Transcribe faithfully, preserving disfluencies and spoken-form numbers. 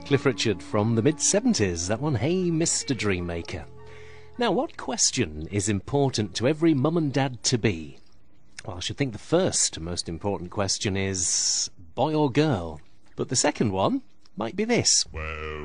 Cliff Richard from the mid seventies, that one, Hey Mister Dreammaker. Now, what question is important to every mum and dad to be? Well, I should think the first most important question is boy or girl. But the second one might be this. Well,